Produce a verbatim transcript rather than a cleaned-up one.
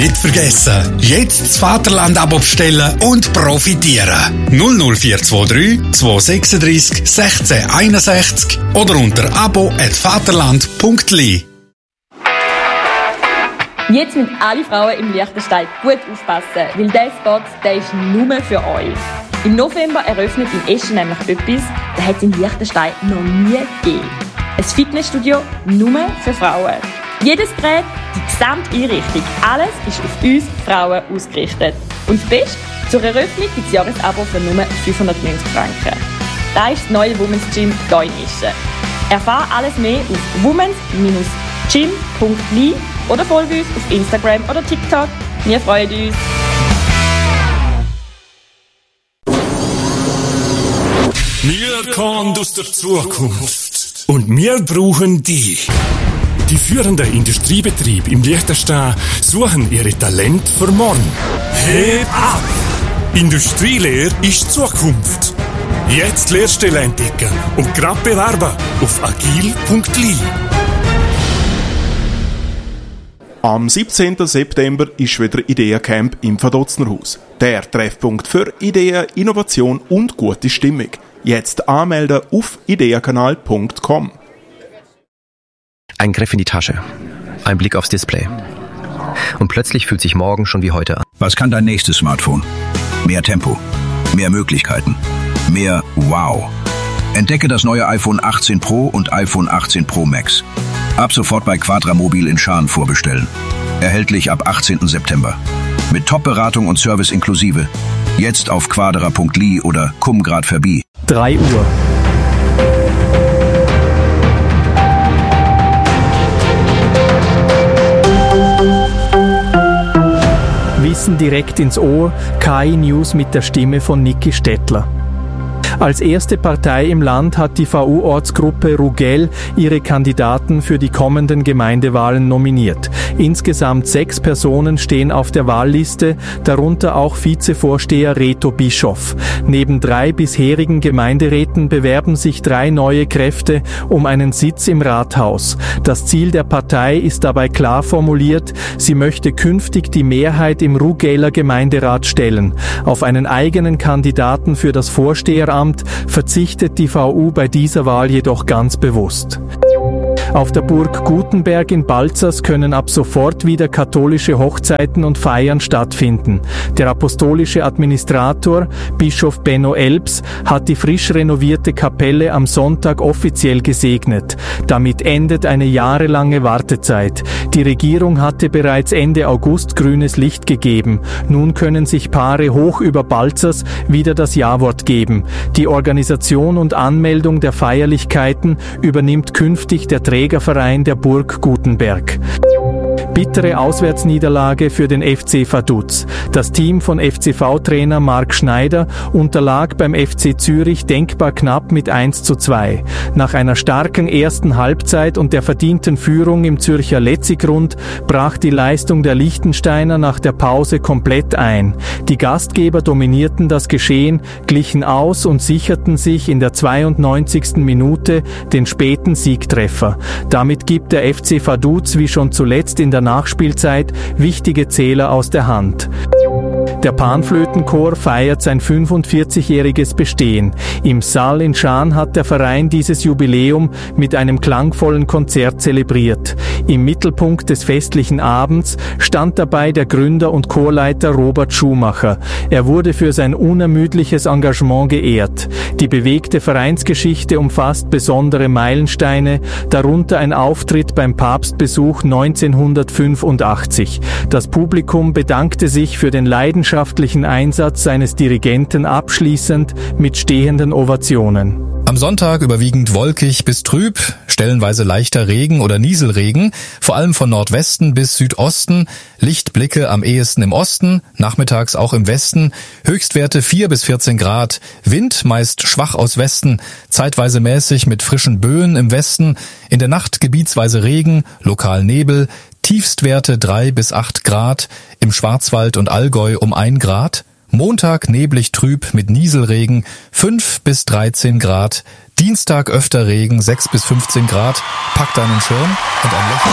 nicht vergessen. Jetzt das Vaterland-Abo bestellen und profitieren. null null vier zwei drei zwei sechs drei sechs eins sechs oder unter abo at vaterland punkt l i. Jetzt müssen alle Frauen im Liechtenstein gut aufpassen, weil dieser Spot, der ist nur für euch. Im November eröffnet in Eschen nämlich etwas, das hat es in Liechtenstein noch nie gegeben. Ein Fitnessstudio nur für Frauen. Jedes Gerät, die gesamte Einrichtung, alles ist auf uns Frauen ausgerichtet. Und das Beste, zur Eröffnung gibt es Jahresabo für nur fünfhundertneunzig Franken. Das ist das neue Women's Gym hier in Eschen. Erfahre alles mehr auf womens Gym punkt l i oder folge uns auf Instagram oder TikTok. Wir freuen uns. Wir kommen aus der Zukunft und wir brauchen dich. Die führenden Industriebetriebe im Liechtenstein suchen ihre Talente für morgen. Heb ab! Industrielehre ist Zukunft. Jetzt Lehrstelle entdecken und gerade bewerben auf agil punkt l i. Am siebzehnten September ist wieder Ideencamp im Verdotznerhaus. Der Treffpunkt für Ideen, Innovation und gute Stimmung. Jetzt anmelden auf ideenkanal punkt com. Ein Griff in die Tasche. Ein Blick aufs Display. Und plötzlich fühlt sich morgen schon wie heute an. Was kann dein nächstes Smartphone? Mehr Tempo, mehr Möglichkeiten, mehr Wow. Entdecke das neue iPhone achtzehn Pro und iPhone achtzehn Pro Max. Ab sofort bei Quadramobil in Schaan vorbestellen. Erhältlich ab achtzehnten September. Mit Top-Beratung und Service inklusive. Jetzt auf quadra punkt l i oder komm grad vorbei. drei Uhr. Wissen direkt ins Ohr, K I News mit der Stimme von Niki Stettler. Als erste Partei im Land hat die V U-Ortsgruppe Rugel ihre Kandidaten für die kommenden Gemeindewahlen nominiert. Insgesamt sechs Personen stehen auf der Wahlliste, darunter auch Vizevorsteher Reto Bischoff. Neben drei bisherigen Gemeinderäten bewerben sich drei neue Kräfte um einen Sitz im Rathaus. Das Ziel der Partei ist dabei klar formuliert, sie möchte künftig die Mehrheit im Rugeler Gemeinderat stellen. Auf einen eigenen Kandidaten für das Vorsteheramt verzichtet die V U bei dieser Wahl jedoch ganz bewusst. Auf der Burg Gutenberg in Balzers können ab sofort wieder katholische Hochzeiten und Feiern stattfinden. Der apostolische Administrator, Bischof Benno Elbs, hat die frisch renovierte Kapelle am Sonntag offiziell gesegnet. Damit endet eine jahrelange Wartezeit. Die Regierung hatte bereits Ende August grünes Licht gegeben. Nun können sich Paare hoch über Balzers wieder das Ja-Wort geben. Die Organisation und Anmeldung der Feierlichkeiten übernimmt künftig der Trägerverein der Burg Gutenberg. Bittere Auswärtsniederlage für den F C Vaduz. Das Team von F C V-Trainer Marc Schneider unterlag beim F C Zürich denkbar knapp mit eins zu zwei. Nach einer starken ersten Halbzeit und der verdienten Führung im Zürcher Letzigrund brach die Leistung der Liechtensteiner nach der Pause komplett ein. Die Gastgeber dominierten das Geschehen, glichen aus und sicherten sich in der zweiundneunzigsten Minute den späten Siegtreffer. Damit gibt der F C Vaduz wie schon zuletzt in der Nachspielzeit wichtige Zähler aus der Hand. Der Panflötenchor feiert sein fünfundvierzigjähriges Bestehen. Im Saal in Schaan hat der Verein dieses Jubiläum mit einem klangvollen Konzert zelebriert. Im Mittelpunkt des festlichen Abends stand dabei der Gründer und Chorleiter Robert Schumacher. Er wurde für sein unermüdliches Engagement geehrt. Die bewegte Vereinsgeschichte umfasst besondere Meilensteine, darunter ein Auftritt beim Papstbesuch neunzehnhundertfünfundachtzig. Das Publikum bedankte sich für den leidenschaftlichen Einsatz seines Dirigenten abschließend mit stehenden Ovationen. Am Sonntag überwiegend wolkig bis trüb, stellenweise leichter Regen oder Nieselregen, vor allem von Nordwesten bis Südosten, Lichtblicke am ehesten im Osten, nachmittags auch im Westen, Höchstwerte vier bis vierzehn Grad, Wind meist schwach aus Westen, zeitweise mäßig mit frischen Böen im Westen, in der Nacht gebietsweise Regen, lokal Nebel, Tiefstwerte drei bis acht Grad, im Schwarzwald und Allgäu um ein Grad, Montag neblig trüb mit Nieselregen fünf bis dreizehn Grad, Dienstag öfter Regen sechs bis fünfzehn Grad, pack deinen Schirm und ein Lächeln.